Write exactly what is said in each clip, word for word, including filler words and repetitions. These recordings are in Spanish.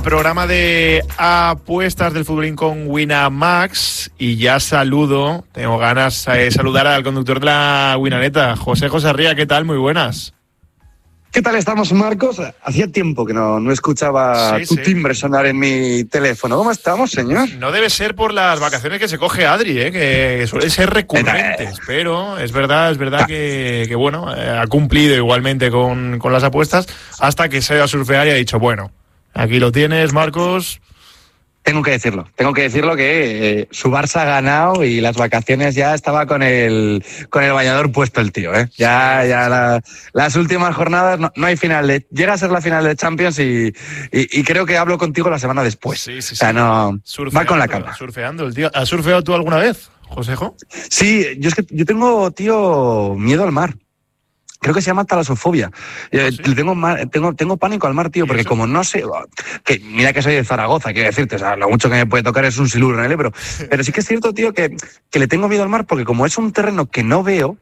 Programa de apuestas del futbolín con Winamax y ya saludo, tengo ganas de saludar al conductor de la Winaneta, José José Arría. ¿Qué tal? Muy buenas. ¿Qué tal estamos, Marcos? Hacía tiempo que no, no escuchaba sí, tu sí. timbre sonar en mi teléfono. ¿Cómo estamos, señor? No debe ser por las vacaciones que se coge Adri, ¿eh? Que suelen ser recurrentes, pero es verdad, es verdad que, que bueno, ha cumplido igualmente con, con las apuestas hasta que se ha ido a surfear y ha dicho, bueno, aquí lo tienes, Marcos. Tengo que decirlo, tengo que decirlo que eh, su Barça ha ganado y las vacaciones ya estaba con el con el bañador puesto el tío, ¿eh? Ya, ya la, las últimas jornadas no, no hay final de, llega a ser la final de Champions y, y, y creo que hablo contigo la semana después. Sí, sí, sí. O sea, no, va con la cama. Surfeando el tío. ¿Has surfeado tú alguna vez, Josejo? Sí, yo es que yo tengo, tío, miedo al mar. Creo que se llama talasofobia. ¿Ah, sí? tengo, tengo, tengo pánico al mar, tío, porque como no sé... que Mira que soy de Zaragoza, quiero decirte, o sea, lo mucho que me puede tocar es un siluro en el Ebro. Pero sí que es cierto, tío, que, que le tengo miedo al mar porque como es un terreno que no veo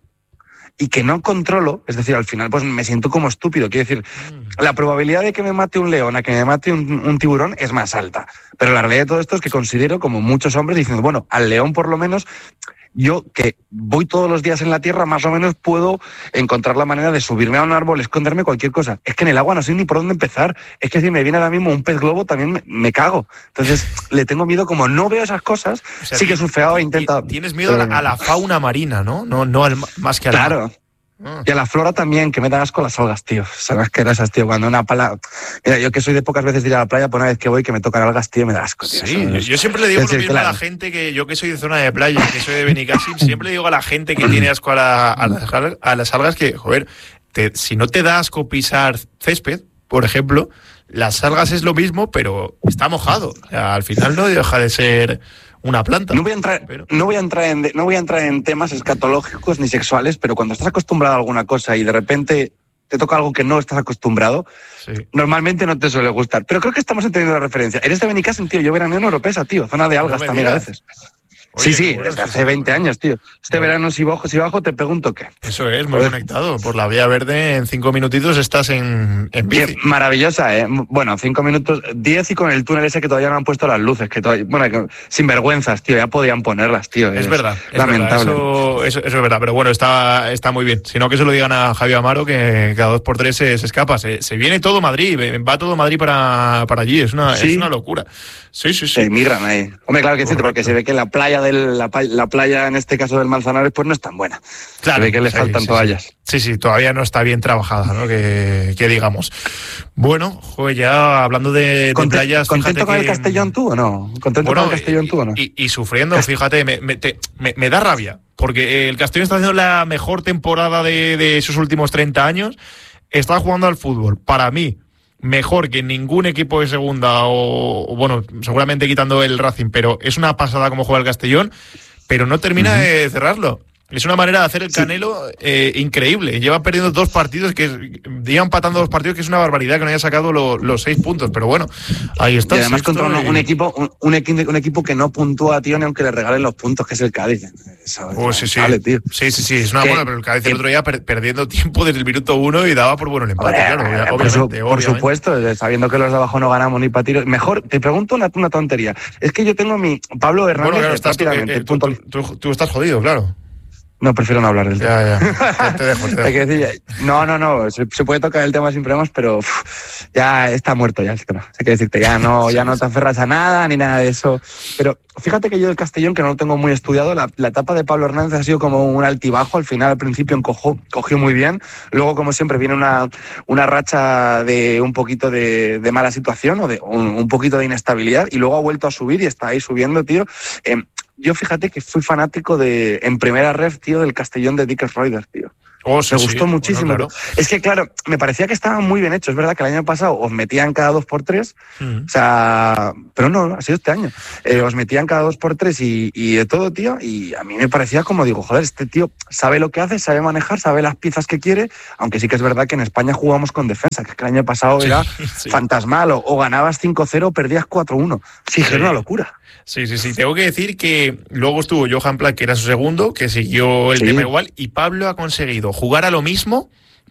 y que no controlo, es decir, al final pues me siento como estúpido. Quiero decir, mm. la probabilidad de que me mate un león a que me mate un, un tiburón es más alta. Pero la realidad de todo esto es que considero, como muchos hombres, diciendo, bueno, al león por lo menos... Yo, que voy todos los días en la tierra, más o menos puedo encontrar la manera de subirme a un árbol, esconderme, cualquier cosa. Es que en el agua no sé ni por dónde empezar. Es que si me viene ahora mismo un pez globo, también me, me cago. Entonces, le tengo miedo, como no veo esas cosas, o sea, sí que he surfeado e intentado... Tienes miedo a la, a la fauna marina, ¿no? No, no al, más que a la... Claro. Ah. Y a la flora también, que me da asco las algas, tío. Son asquerosas, tío. Cuando una pala... Mira, yo que soy de pocas veces de ir a la playa, por una vez que voy, que me tocan algas, tío, me da asco, tío. Sí, yo, yo siempre le digo lo mismo a la gente que yo que soy de zona de playa, que soy de Benicàssim, siempre le digo a la gente que tiene asco a, la, a, las, a las algas que, joder, te, si no te da asco pisar césped, por ejemplo, las algas es lo mismo, pero está mojado. O sea, al final no deja de ser... una planta. No voy a entrar, pero... no voy a entrar en, no voy a entrar en temas escatológicos ni sexuales, pero cuando estás acostumbrado a alguna cosa y de repente te toca algo que no estás acostumbrado, sí. normalmente no te suele gustar. Pero creo que estamos entendiendo la referencia. Eres de Benicàssim, tío. Yo veraneo en Oropesa, tío. Zona de algas no también digas. A veces. Oye, sí, sí, bueno, desde hace veinte años, tío. Este bueno. verano, si bajo, si bajo, te pregunto qué. Eso es, muy Joder. conectado. Por la Vía Verde, en cinco minutitos estás en, en bici. Qué maravillosa, ¿eh? Bueno, cinco minutos, diez y con el túnel ese que todavía no han puesto las luces. que todavía, Bueno, sin vergüenzas, tío. Ya podían ponerlas, tío. Es, es verdad. Es lamentable. Verdad. Eso, eso, eso es verdad, pero bueno, está, está muy bien. Si no, que se lo digan a Javier Amaro, que cada dos por tres se, se escapa. Se, se viene todo Madrid, va todo Madrid para, para allí. Es una, ¿Sí? es una locura. Sí, sí, sí. Se migran ahí. Hombre, claro que sí, porque se ve que la playa del... La, la playa, en este caso del Manzanares, pues no es tan buena. Claro. Se ve que le sí, faltan sí, toallas. Sí, sí, todavía no está bien trabajada, ¿no? Que, que digamos. Bueno, joder, ya hablando de, de playas... ¿Contento con que... el Castellón tú o no? ¿Contento bueno, con el Castellón tú o no? Y, y sufriendo, Cast... fíjate, me, me, te, me, me da rabia, porque el Castellón está haciendo la mejor temporada de, de sus últimos treinta años, está jugando al fútbol, para mí, mejor que ningún equipo de segunda o, o bueno, seguramente quitando el Racing, pero es una pasada como juega el Castellón, pero no termina uh-huh. de cerrarlo. Es una manera de hacer el Canelo sí. eh, increíble. Lleva perdiendo dos partidos, que lleva empatando dos partidos, que es una barbaridad que no haya sacado lo, los seis puntos. Pero bueno, ahí está. Y además contra un, y... un equipo un, un, equipo, un equipo que no puntúa, tío, ni aunque le regalen los puntos, que es el Cádiz. Eso, oh, sí, sí. Vale, tío. sí, sí, sí, es una buena, pero el Cádiz el otro día per, perdiendo tiempo desde el minuto uno y daba por bueno el empate, Oye, claro. Por, su, obviamente. por supuesto, sabiendo que los de abajo no ganamos ni para tiros. Mejor, te pregunto una, una tontería. Es que yo tengo mi Pablo Hernández. Bueno, claro, estás, tú, eh, tú, tú, tú, tú estás jodido, claro. No, prefiero no hablar del tema. Ya, ya. Te dejo, te dejo. Hay que decir, no, no, no. Se, se puede tocar el tema sin problemas, pero uf, ya está muerto ya el tema. Hay que decirte, ya no, ya no te aferras a nada ni nada de eso. Pero fíjate que yo del Castellón, que no lo tengo muy estudiado, la, la etapa de Pablo Hernández ha sido como un altibajo. Al final, al principio encojó, cogió muy bien. Luego, como siempre, viene una, una racha de un poquito de, de mala situación o de un, un poquito de inestabilidad. Y luego ha vuelto a subir y está ahí subiendo, tío. Eh, Yo fíjate que fui fanático de, en primera ref, tío, del Castellón de Dick Reuter, tío. Oh, sí, me gustó sí. muchísimo. Bueno, claro. Es que, claro, me parecía que estaban muy bien hechos. Es verdad que el año pasado os metían cada dos por tres. Mm. O sea, pero no, ha sido este año. Eh, os metían cada dos por tres y, y de todo, tío. Y a mí me parecía como, digo, joder, este tío sabe lo que hace, sabe manejar, sabe las piezas que quiere. Aunque sí que es verdad que en España jugamos con defensa, que, es que el año pasado sí, era sí. fantasmal. O, o ganabas cinco cero o perdías cuatro uno. Sí, sí, era una locura. Sí, sí, sí. Tengo que decir que luego estuvo Johan Platt, que era su segundo, que siguió el sí. tema igual, y Pablo ha conseguido jugar a lo mismo,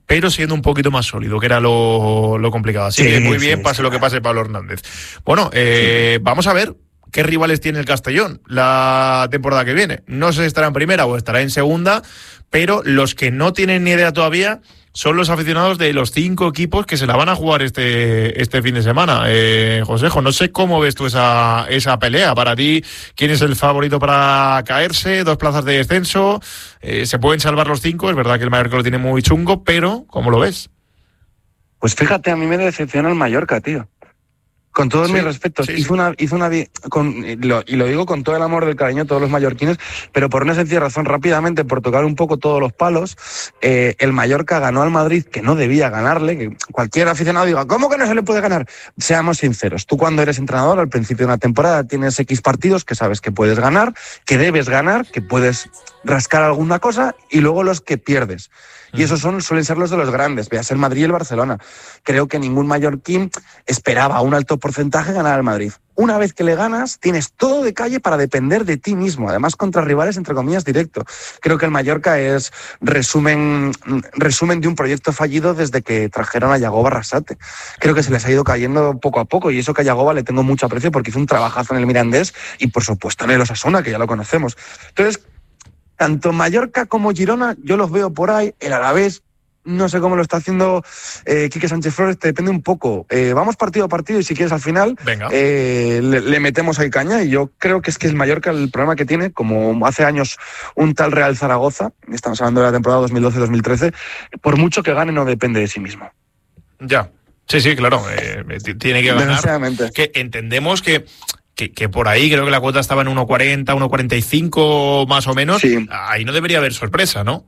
pero siendo un poquito más sólido, que era lo, lo complicado. Así sí, que muy bien, sí, pase sí, lo que pase Pablo Hernández. Bueno, eh, sí. vamos a ver qué rivales tiene el Castellón la temporada que viene. No sé si estará en primera o estará en segunda, pero los que no tienen ni idea todavía son los aficionados de los cinco equipos que se la van a jugar este, este fin de semana. Eh, Josejo, no sé cómo ves tú esa, esa pelea. Para ti, ¿quién es el favorito para caerse? Dos plazas de descenso. Eh, ¿Se pueden salvar los cinco? Es verdad que el Mallorca lo tiene muy chungo, pero ¿cómo lo ves? Pues fíjate, a mí me decepciona el Mallorca, tío. Con todos sí, mis respetos, sí, hizo, sí. Una, hizo una con, y, lo, y lo digo con todo el amor del cariño a todos los mallorquines, pero por una sencilla razón, rápidamente, por tocar un poco todos los palos, eh, el Mallorca ganó al Madrid, que no debía ganarle, que cualquier aficionado diga, ¿cómo que no se le puede ganar? Seamos sinceros, tú cuando eres entrenador al principio de una temporada tienes X partidos que sabes que puedes ganar, que debes ganar, que puedes rascar alguna cosa, y luego los que pierdes. Y esos son, suelen ser los de los grandes, veas el Madrid y el Barcelona. Creo que ningún mallorquín esperaba un alto porcentaje ganar al Madrid. Una vez que le ganas, tienes todo de calle para depender de ti mismo, además contra rivales, entre comillas, directo. Creo que el Mallorca es resumen, resumen de un proyecto fallido desde que trajeron a Yagoba Arrasate. Creo que se les ha ido cayendo poco a poco, y eso que a Yagoba le tengo mucho aprecio porque hizo un trabajazo en el Mirandés y, por supuesto, en el Osasuna, que ya lo conocemos. Entonces, tanto Mallorca como Girona, yo los veo por ahí. El Alavés, no sé cómo lo está haciendo eh, Quique Sánchez Flores, te depende un poco. Eh, vamos partido a partido y si quieres al final eh, le, le metemos ahí caña. Y yo creo que es que el Mallorca, el problema que tiene, como hace años un tal Real Zaragoza, estamos hablando de la temporada dos mil doce dos mil trece, por mucho que gane no depende de sí mismo. Ya, sí, sí, claro, eh, tiene que ganar. Que entendemos que... Que, que por ahí creo que la cuota estaba en uno cuarenta, uno cuarenta y cinco más o menos. Sí. Ahí no debería haber sorpresa, ¿no?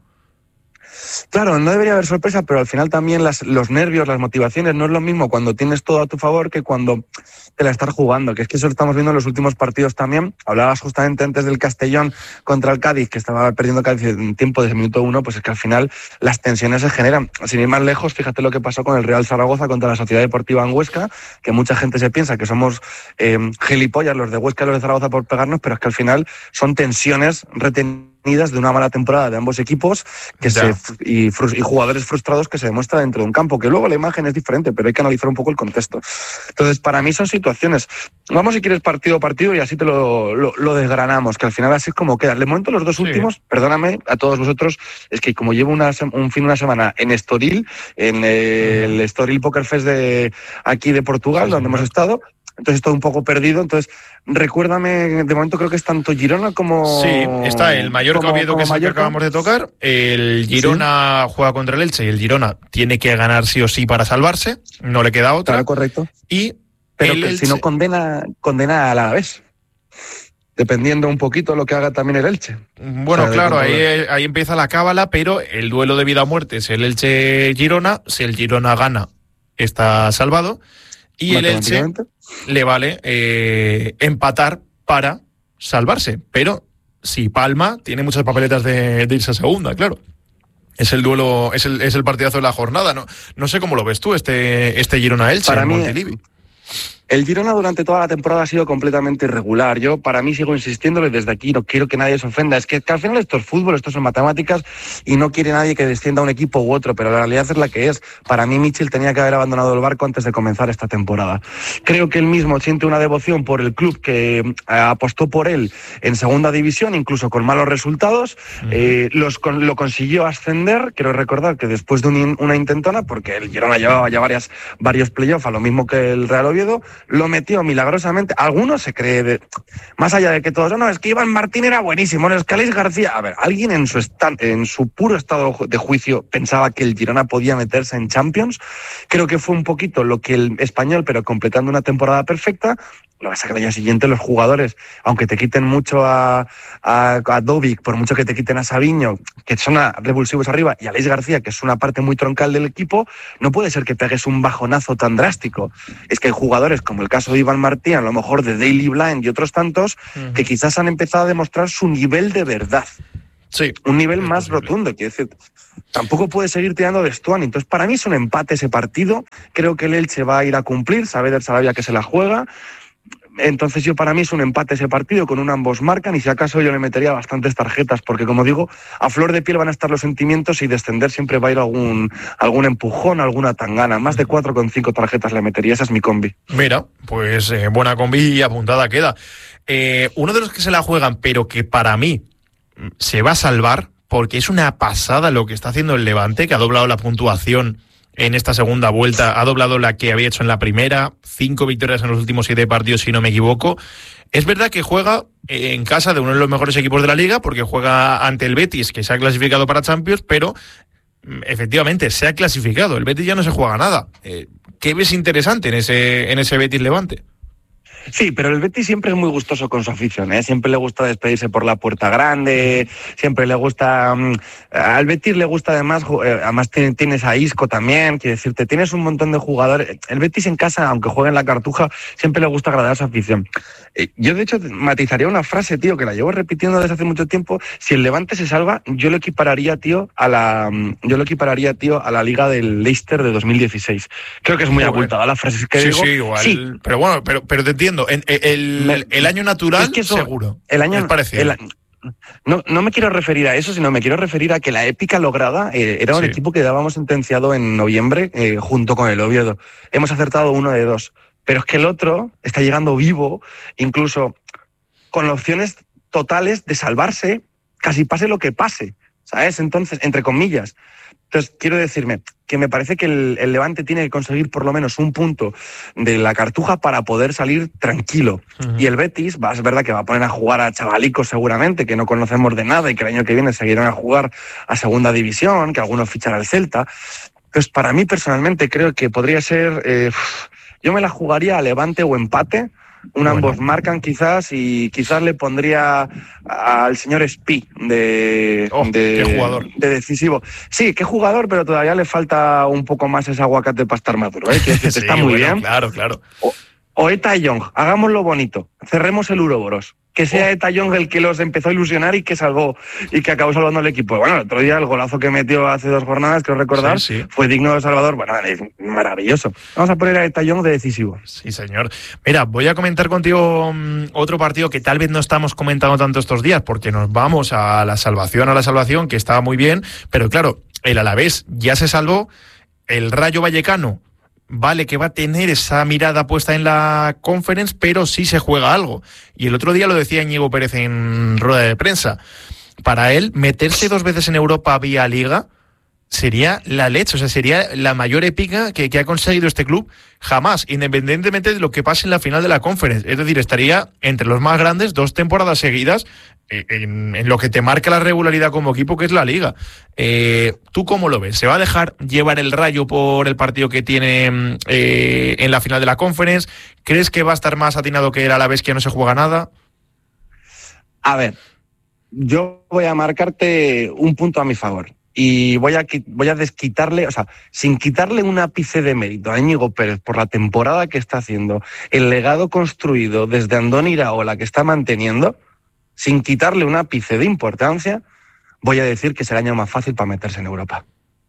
Claro, no debería haber sorpresa, pero al final también las, los nervios, las motivaciones, no es lo mismo cuando tienes todo a tu favor que cuando te la estás jugando, que es que eso lo estamos viendo en los últimos partidos también. Hablabas justamente antes del Castellón contra el Cádiz, que estaba perdiendo Cádiz en tiempo desde el minuto uno, pues es que al final las tensiones se generan. Sin ir más lejos, fíjate lo que pasó con el Real Zaragoza contra la Sociedad Deportiva en Huesca, que mucha gente se piensa que somos eh, gilipollas los de Huesca y los de Zaragoza por pegarnos, pero es que al final son tensiones retenidas de una mala temporada de ambos equipos que se, y, y jugadores frustrados que se demuestra dentro de un campo, que luego la imagen es diferente, pero hay que analizar un poco el contexto. Entonces, para mí son situaciones. Vamos, si quieres, partido a partido y así te lo, lo, lo desgranamos, que al final así es como queda. De momento, los dos sí. últimos, perdóname a todos vosotros, es que como llevo una, un fin de una semana en Estoril, en el mm. Estoril Poker Fest de aquí de Portugal, sí, donde sí, hemos estado, entonces estoy un poco perdido. Entonces, recuérdame, de momento creo que es tanto Girona como... Sí, está el Mallorca Oviedo, que es el que acabamos de tocar. El Girona ¿Sí? juega contra el Elche y el Girona tiene que ganar sí o sí para salvarse. No le queda otra. Claro, correcto. Y Pero que Elche... si no condena, condena al Alavés. Dependiendo un poquito lo que haga también el Elche. Bueno, o sea, claro, ahí, ahí empieza la cábala, pero el duelo de vida o muerte es el Elche-Girona. Si el Girona gana, está salvado. Y el Elche le vale eh, empatar para salvarse. Pero si palma, tiene muchas papeletas de, de irse a segunda, claro. Es el duelo, es el, es el partidazo de la jornada. No, no sé cómo lo ves tú, este, este Girona-Elche para en mí, Montilivi. El Girona durante toda la temporada ha sido completamente irregular. Yo, para mí, sigo insistiéndole desde aquí, no quiero que nadie se ofenda. Es que, que al final esto es fútbol, esto son matemáticas y no quiere nadie que descienda un equipo u otro, pero la realidad es la que es. Para mí, Mitchell tenía que haber abandonado el barco antes de comenzar esta temporada. Creo que él mismo siente una devoción por el club que eh, apostó por él en segunda división, incluso con malos resultados. Uh-huh. Eh, los, con, lo consiguió ascender. Quiero recordar que después de un, una intentona, porque el Girona llevaba ya varias, varios playoffs, a lo mismo que el Real Oviedo, lo metió milagrosamente. Algunos se cree, de, más allá de que todos, no, es que Iván Martín era buenísimo, no, es que Aleix García, a ver, alguien en su, esta, en su puro estado de juicio pensaba que el Girona podía meterse en Champions. Creo que fue un poquito lo que el Español, pero completando una temporada perfecta. Lo que pasa es que al año siguiente los jugadores, aunque te quiten mucho a, a, a Dovic, por mucho que te quiten a Sabiño, que son a, revulsivos arriba, y a Aleix García, que es una parte muy troncal del equipo, no puede ser que pegues un bajonazo tan drástico. Es que hay jugadores, como el caso de Iván Martín, a lo mejor de Daley Blind y otros tantos, uh-huh. que quizás han empezado a demostrar su nivel de verdad. Sí. Un nivel más posible. rotundo, quiero decir. Tampoco puede seguir tirando de Stuani. Entonces, para mí es un empate ese partido. Creo que el Elche va a ir a cumplir, sabe del Sarabia que se la juega. Entonces yo para mí es un empate ese partido, con un ambos marcan, y si acaso yo le metería bastantes tarjetas, porque como digo, a flor de piel van a estar los sentimientos y descender siempre va a ir algún, algún empujón, alguna tangana. Más de cuatro con cinco tarjetas le metería, esa es mi combi. Mira, pues eh, buena combi y apuntada queda. Eh, uno de los que se la juegan, pero que para mí se va a salvar, porque es una pasada lo que está haciendo el Levante, que ha doblado la puntuación en esta segunda vuelta, ha doblado la que había hecho en la primera, cinco victorias en los últimos siete partidos, si no me equivoco. Es verdad que juega en casa de uno de los mejores equipos de la Liga, porque juega ante el Betis, que se ha clasificado para Champions, pero efectivamente se ha clasificado. El Betis ya no se juega nada. Eh, ¿Qué ves interesante en ese, en ese Betis Levante? Sí, pero el Betis siempre es muy gustoso con su afición, ¿eh? Siempre le gusta despedirse por la puerta grande, siempre le gusta... Um, al Betis le gusta además, eh, además tienes a Isco también, quiero decirte, tienes un montón de jugadores. El Betis en casa, aunque juegue en la Cartuja, siempre le gusta agradar a su afición. Eh, yo de hecho matizaría una frase, tío, que la llevo repitiendo desde hace mucho tiempo. Si el Levante se salva, yo lo equipararía, tío, a la yo lo equipararía, tío, a la Liga del Leicester de dos mil dieciséis. Creo que es muy abultada la frase que sí, digo. Sí, igual. Sí. Pero bueno, pero, pero te entiendo. En, el, el, el año natural, es que eso, seguro. El año, es parecido. El, no, no me quiero referir a eso, sino me quiero referir a que la épica lograda eh, era un sí. equipo que dábamos sentenciado en noviembre eh, junto con el Oviedo. Hemos acertado uno de dos. Pero es que el otro está llegando vivo, incluso con opciones totales de salvarse, casi pase lo que pase, ¿sabes? Entonces, entre comillas. Entonces, quiero decirme que me parece que el, el Levante tiene que conseguir por lo menos un punto de la Cartuja para poder salir tranquilo. Uh-huh. Y el Betis, va, es verdad que va a poner a jugar a chavalicos seguramente, que no conocemos de nada y que el año que viene seguirán a jugar a segunda división, que algunos fichan al Celta. Entonces, para mí personalmente creo que podría ser... Eh, yo me la jugaría a Levante o empate. Un bueno. Ambos marcan quizás, y quizás le pondría al señor Spi de, oh, de, qué jugador. de decisivo. Sí, qué jugador, pero todavía le falta un poco más ese aguacate para estar maduro, ¿eh? Que, que sí, está muy bueno, bien. Claro, claro. O, o Eta Young, hagámoslo bonito, cerremos el Uroboros. Que sea oh. Eta Young el que los empezó a ilusionar y que salvó y que acabó salvando al equipo. Bueno, el otro día el golazo que metió hace dos jornadas, creo recordar, sí, sí. fue digno de Salvador. Bueno, es maravilloso. Vamos a poner a Eta Young de decisivo. Sí, señor. Mira, voy a comentar contigo um, otro partido que tal vez no estamos comentando tanto estos días, porque nos vamos a la salvación, a la salvación, que estaba muy bien, pero claro, el Alavés ya se salvó, el Rayo Vallecano vale que va a tener esa mirada puesta en la Conference, pero sí se juega algo. Y el otro día lo decía Íñigo Pérez en rueda de prensa. Para él, meterse dos veces en Europa vía Liga sería la leche, o sea, sería la mayor épica que, que ha conseguido este club jamás, independientemente de lo que pase en la final de la Conference. Es decir, estaría entre los más grandes dos temporadas seguidas en, en lo que te marca la regularidad como equipo, que es la Liga. Eh, ¿Tú cómo lo ves? ¿Se va a dejar llevar el Rayo por el partido que tiene eh, en la final de la Conference? ¿Crees que va a estar más atinado que el Alavés, que no se juega nada? A ver, yo voy a marcarte un punto a mi favor. Y voy a, voy a desquitarle, o sea, sin quitarle un ápice de mérito a Íñigo Pérez por la temporada que está haciendo, el legado construido desde Andoni Iraola que está manteniendo, sin quitarle un ápice de importancia, voy a decir que es el año más fácil para meterse en Europa.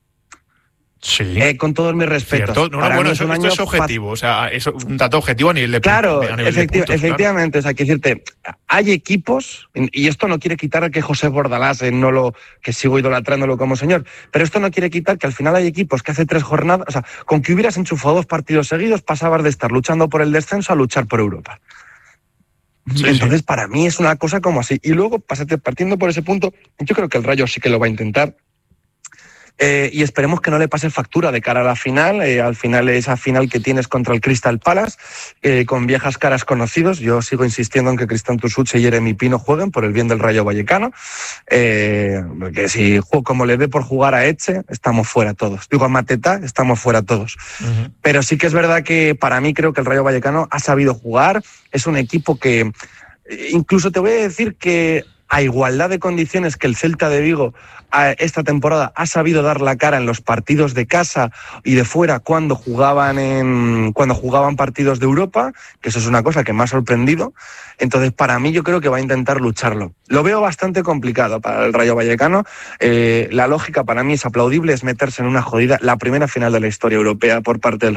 Sí. Eh, con todos mis respetos. No, no, bueno, es eso, esto es objetivo, fa- o sea, es un dato objetivo a nivel de Claro, a nivel efecti- de puntos, efectivamente, claro. O sea, que decirte, hay equipos, y esto no quiere quitar que José Bordalás, eh, no lo, que sigo idolatrándolo como señor, pero esto no quiere quitar que al final hay equipos que hace tres jornadas, o sea, con que hubieras enchufado dos partidos seguidos, pasabas de estar luchando por el descenso a luchar por Europa. Sí, Entonces, sí. para mí es una cosa como así. Y luego, partiendo por ese punto, yo creo que el Rayo sí que lo va a intentar. Eh, y esperemos que no le pase factura de cara a la final, eh, al final esa final que tienes contra el Crystal Palace, eh, con viejas caras conocidos. Yo sigo insistiendo en que Cristian Tusuche y Jeremy Pino jueguen por el bien del Rayo Vallecano, eh, porque si como le dé por jugar a Eche, estamos fuera todos. Digo, a Mateta, estamos fuera todos. Uh-huh. Pero sí que es verdad que para mí creo que el Rayo Vallecano ha sabido jugar, es un equipo que, incluso te voy a decir que a igualdad de condiciones que el Celta de Vigo esta temporada ha sabido dar la cara en los partidos de casa y de fuera cuando jugaban en cuando jugaban partidos de Europa, que eso es una cosa que me ha sorprendido. Entonces, para mí, yo creo que va a intentar lucharlo. Lo veo bastante complicado para el Rayo Vallecano. Eh, la lógica para mí es aplaudible, es meterse en una jodida, la primera final de la historia europea por parte del